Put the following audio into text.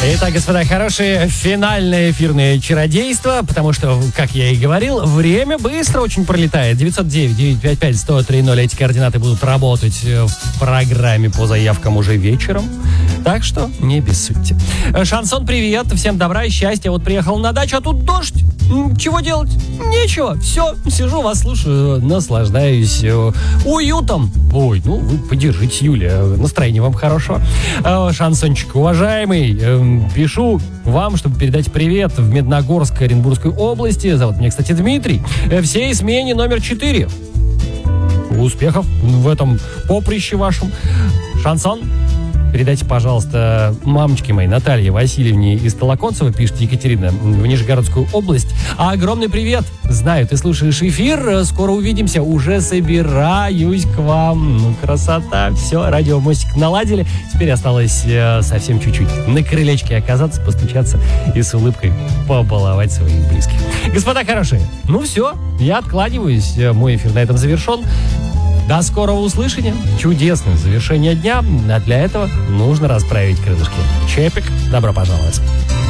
Итак, господа хорошие, финальное эфирное чародейство, потому что, как я и говорил, время быстро очень пролетает. 909-955-1030, эти координаты будут работать в программе по заявкам уже вечером. Так что не обессудьте. Шансон, привет, всем добра и счастья. Вот приехал на дачу, а тут дождь. Чего делать? Нечего. Все, сижу, вас слушаю, наслаждаюсь уютом. Ой, ну вы поддержите, Юля, настроение вам хорошо. Шансончик, уважаемый, пишу вам, чтобы передать привет в Медногорск Оренбургской области. Зовут меня, кстати, Дмитрий. Всей смене номер 4. Успехов в этом поприще вашем. Шансон. Передайте, пожалуйста, мамочке моей Наталье Васильевне из Толоконцева, пишет Екатерина, в Нижегородскую область. Огромный привет! Знаю, ты слушаешь эфир, скоро увидимся, уже собираюсь к вам. Ну, красота, все, радиомостик наладили. Теперь осталось совсем чуть-чуть на крылечке оказаться, постучаться и с улыбкой побаловать своих близких. Господа хорошие, ну все, я откладываюсь, мой эфир на этом завершен. До скорого услышания. Чудесное завершение дня. А для этого нужно расправить крылышки. Чепик, добро пожаловать.